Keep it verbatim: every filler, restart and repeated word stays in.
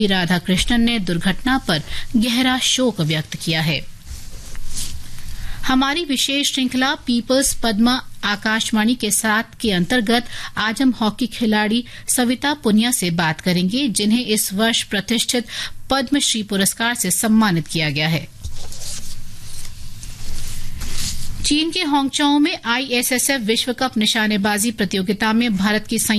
राधाकृष्णन ने दुर्घटना पर गहरा शोक व्यक्त किया है। हमारी विशेष श्रृंखला पीपल्स पद्मा आकाशवाणी के साथ के अंतर्गत आज हम हॉकी खिलाड़ी सविता पुनिया से बात करेंगे, जिन्हें इस वर्ष प्रतिष्ठित पद्मश्री पुरस्कार से सम्मानित किया गया है। चीन के हांगझोउ में आई एस एस एफ विश्व कप निशानेबाजी प्रतियोगिता में भारत की